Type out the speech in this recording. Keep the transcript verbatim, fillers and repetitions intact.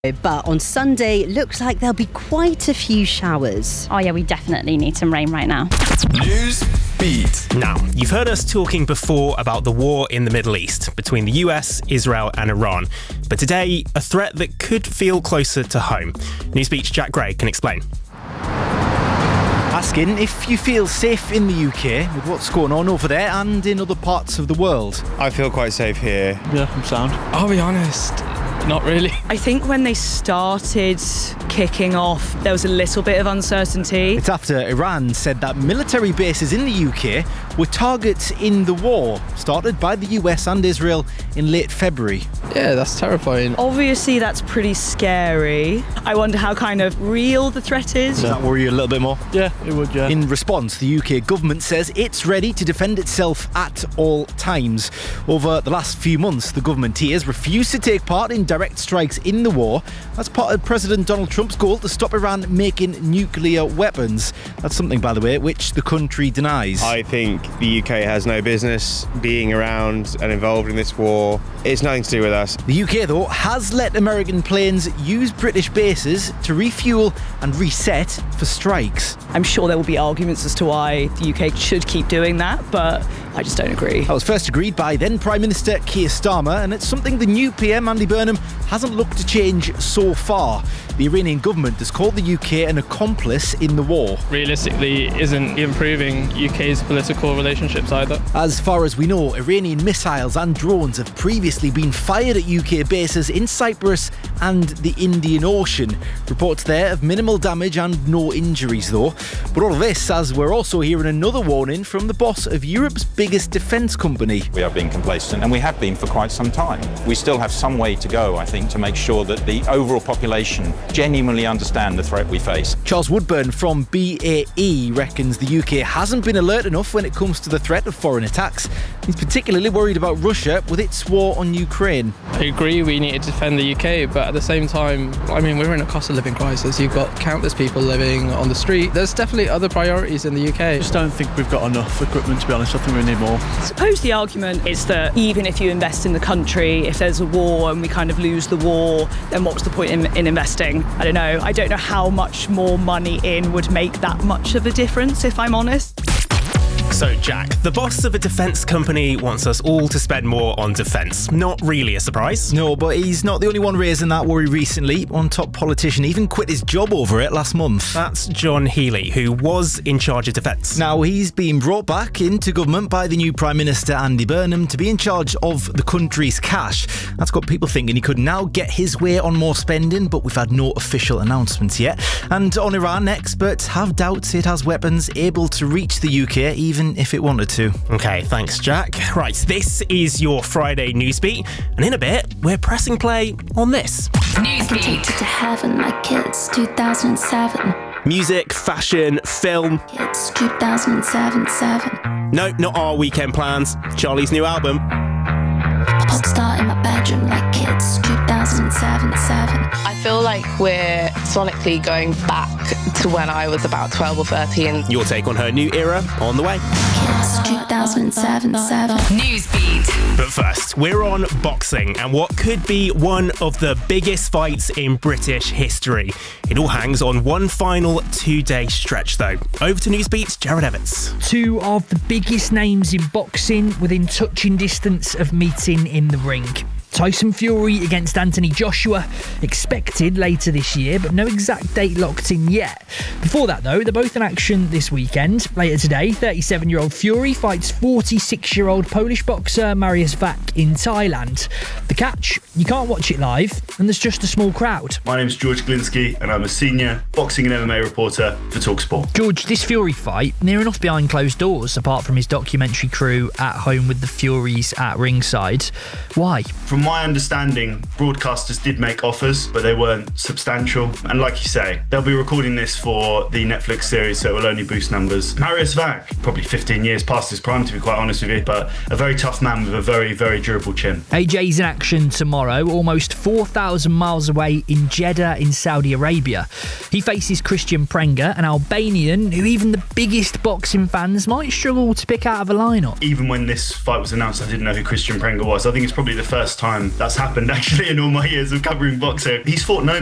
But on Sunday, looks like there'll be quite a few showers. Oh yeah, we definitely need some rain right now. News Beat. Now, you've heard us talking before about the war in the Middle East between the U S, Israel and Iran. But today, a threat that could feel closer to home. Newsbeat's Jack Gray can explain. Asking if you feel safe in the U K with what's going on over there and in other parts of the world. I feel quite safe here. Yeah, I'm sound. I'll be honest, not really. I think when they started kicking off, there was a little bit of uncertainty. It's after Iran said that military bases in the U K were targets in the war started by the U S and Israel in late February. Yeah, that's terrifying. Obviously, that's pretty scary. I wonder how kind of real the threat is. Does that worry you a little bit more? Yeah, it would, yeah. In response, the U K government says it's ready to defend itself at all times. Over the last few months, the government here has refused to take part in direct strikes in the war. That's part of President Donald Trump's goal to stop Iran making nuclear weapons. That's something, by the way, which the country denies. I think the U K has no business being around and involved in this war. It's nothing to do with us. The U K, though, has let American planes use British bases to refuel and reset for strikes. I'm sure there will be arguments as to why the U K should keep doing that, but I just don't agree. That was first agreed by then Prime Minister Keir Starmer, and it's something the new P M, Andy Burnham, hasn't looked to change so far. The Iranian government has called the U K an accomplice in the war. Realistically, isn't improving U K's political relationships either. As far as we know, Iranian missiles and drones have previously been fired at U K bases in Cyprus and the Indian Ocean. Reports there of minimal damage and no injuries, though. But all of this as we're also hearing another warning from the boss of Europe's biggest defence company. We are being complacent, and we have been for quite some time. We still have some way to go, I think, to make sure that the overall population genuinely understand the threat we face. Charles Woodburn from B A E reckons the U K hasn't been alert enough when it comes to the threat of foreign attacks. He's particularly worried about Russia with its war on Ukraine. I agree we need to defend the U K, but at the same time, I mean, we're in a cost of living crisis. You've got countless people living on the street. There's definitely other priorities in the U K. I just don't think we've got enough equipment, to be honest. I think we need more. I suppose the argument is that even if you invest in the country, if there's a war and we kind of lose the war, then what's the point in, in investing? I don't know. I don't know how much more money in would make that much of a difference, if I'm honest. So, Jack, the boss of a defence company wants us all to spend more on defence. Not really a surprise. No, but he's not the only one raising that worry recently. One top politician even quit his job over it last month. That's John Healey, who was in charge of defence. Now, he's been brought back into government by the new Prime Minister Andy Burnham to be in charge of the country's cash. That's got people thinking he could now get his way on more spending, but we've had no official announcements yet. And on Iran, experts have doubts it has weapons able to reach the U K, even if it wanted to. Okay, thanks, Jack. Right, this is your Friday Newsbeat, and in a bit, we're pressing play on this. Newsbeat. To heaven like kids, two thousand seven. Music, fashion, film. Kids, two thousand seven, seven. No, not our weekend plans. Charlie's new album. Pop star in my bedroom like kids, two thousand seven, seven. I feel like we're sonically going back to when I was about twelve or thirteen. Your take on her new era on the way. Kids, two thousand seven, seven. Newsbeat. But first, we're on boxing and what could be one of the biggest fights in British history. It all hangs on one final two-day stretch, though. Over to Newsbeat's Jared Evans. Two of the biggest names in boxing within touching distance of meeting in the ring. Tyson Fury against Anthony Joshua, expected later this year, but no exact date locked in yet. Before that, though, they're both in action this weekend. Later today, thirty-seven-year-old Fury fights forty-six-year-old Polish boxer Mariusz Wach in Thailand. The catch, you can't watch it live, and there's just a small crowd. My name's George Glinsky, and I'm a senior boxing and M M A reporter for TalkSport. George, this Fury fight, near enough behind closed doors, apart from his documentary crew at home with the Furies at ringside. Why? From my understanding, broadcasters did make offers, but they weren't substantial. And like you say, they'll be recording this for the Netflix series, so it will only boost numbers. Mariusz Wach, probably fifteen years past his prime, to be quite honest with you, but a very tough man with a very, very durable chin. A J's in action tomorrow, almost four thousand miles away in Jeddah in Saudi Arabia. He faces Christian Prenga, an Albanian who even the biggest boxing fans might struggle to pick out of a lineup. Even when this fight was announced, I didn't know who Christian Prenga was. I think it's probably the first time time that's happened actually in all my years of covering boxing. He's fought no